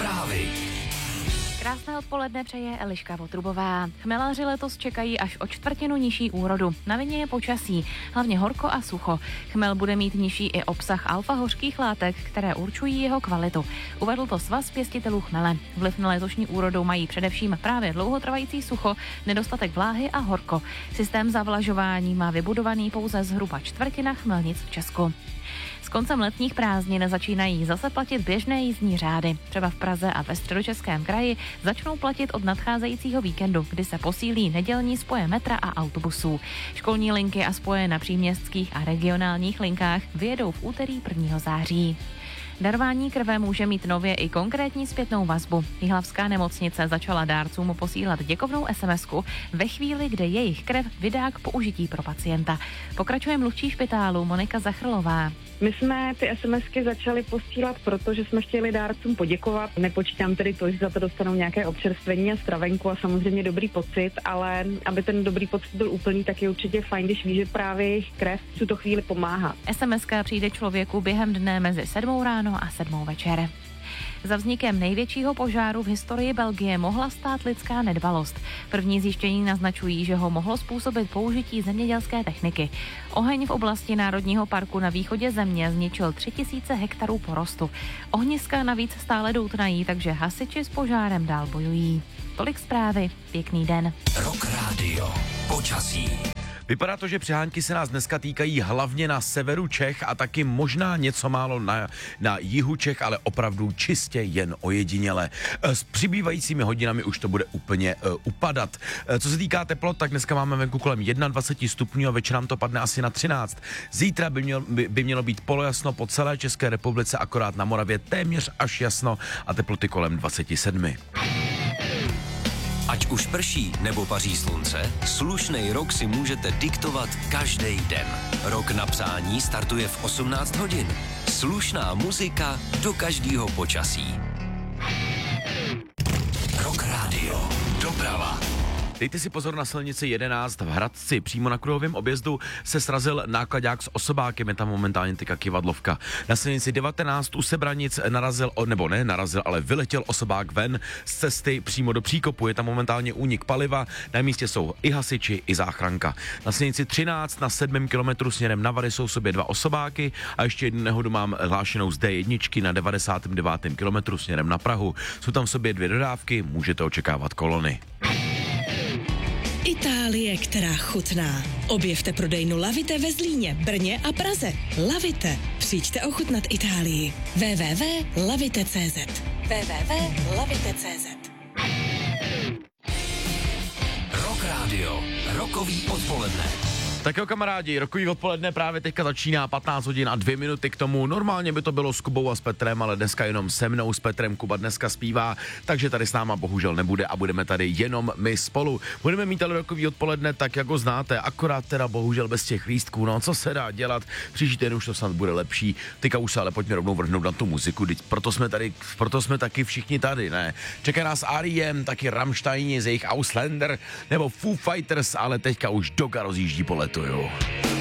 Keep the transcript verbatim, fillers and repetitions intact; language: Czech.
zprávy. Krásné odpoledne přeje Eliška Votrubová. Chmelaři letos čekají až o čtvrtinu nižší úrodu. Na vině je počasí, hlavně horko a sucho. Chmel bude mít nižší i obsah alfa-hořkých látek, které určují jeho kvalitu. Uvedl to Svaz pěstitelů chmele. Vliv na letošní úrodu mají především právě dlouhotrvající sucho, nedostatek vláhy a horko. Systém zavlažování má vybudovaný pouze zhruba čtvrtina chmelnic v Česku. S koncem letních prázdnin začínají zase platit běžné jízdní řády. Třeba v Praze a ve Středočeském kraji začnou platit od nadcházejícího víkendu, kdy se posílí nedělní spoje metra a autobusů. Školní linky a spoje na příměstských a regionálních linkách vyjedou v úterý prvního září. Darování krve může mít nově i konkrétní zpětnou vazbu. Jihlavská nemocnice začala dárcům posílat děkovnou esemesku ve chvíli, kdy jejich krev vydá k použití pro pacienta. Pokračuje mluvčí špitálu Monika Zachrlová. My jsme ty esemesky začali posílat, protože jsme chtěli dárcům poděkovat. Nepočítám tedy to, že za to dostanou nějaké občerstvení a stravenku a samozřejmě dobrý pocit, ale aby ten dobrý pocit byl úplný, tak je určitě fajn, když ví, že právě jejich krev v tuto chvíli pomáhá. Esemeska přijde člověku během dne mezi sedmou ráno a sedmou večer. Za vznikem největšího požáru v historii Belgie mohla stát lidská nedbalost. První zjištění naznačují, že ho mohlo způsobit použití zemědělské techniky. Oheň v oblasti Národního parku na východě země zničil tři tisíce hektarů porostu. Ohniska navíc stále doutnají, takže hasiči s požárem dál bojují. Tolik zprávy, pěkný den. Rock Radio. Počasí. Vypadá to, že přehánky se nás dneska týkají hlavně na severu Čech a taky možná něco málo na, na jihu Čech, ale opravdu čistě jen ojediněle. S přibývajícími hodinami už to bude úplně uh, upadat. Uh, co se týká teplot, tak dneska máme venku kolem dvacet jedna stupňů a večer nám to padne asi na třináct. Zítra by, měl, by, by mělo být polojasno po celé České republice, akorát na Moravě téměř až jasno a teploty kolem dvacet sedm. Ať už prší nebo paří slunce, slušnej rok si můžete diktovat každý den. Rok na přání startuje v osmnáct hodin. Slušná muzika do každého počasí. Rock Radio. Doprava. Dejte si pozor na silnici jedenáct v Hradci. Přímo na kruhovém objezdu se srazil nákladák s osobákem, je tam momentálně tyka kivadlovka. Na silnici devatenáct u Sebranic narazil, nebo ne narazil, ale vyletěl osobák ven z cesty přímo do příkopu. Je tam momentálně únik paliva, na místě jsou i hasiči, i záchranka. Na silnici třináct na sedmém kilometru směrem na Vary jsou sobě dva osobáky a ještě jednu nehodu mám hlášenou z dé jedna na devadesátém devátém kilometru směrem na Prahu. Jsou tam v sobě dvě dodávky, můžete očekávat kolony. Itálie, která chutná. Objevte prodejnu Lavite ve Zlíně, Brně a Praze. Lavite. Přijďte ochutnat Itálii. w w w tečka lavite tečka cé zet w w w tečka lavite tečka cé zet Rock Radio. Rokový odpoledne. Tak jo, kamarádi, rokový odpoledne právě teďka začíná, patnáct hodin a dvě minuty k tomu. Normálně by to bylo s Kubou a s Petrem, ale dneska jenom se mnou s Petrem. Kuba dneska zpívá, takže tady s náma bohužel nebude a budeme tady jenom my spolu. Budeme mít ale rokový odpoledne tak, jak ho znáte, akorát teda bohužel bez těch lístků. No, co se dá dělat? Příští týden už to snad bude lepší. Teďka už se ale pojďme rovnou vrhnout na tu muziku, proto jsme tady, proto jsme taky všichni tady, ne? Čeká nás R E M, taky Rammsteini z jejich Ausländer nebo Foo Fighters, ale teďka už Doga rozjíždí po letu, jo.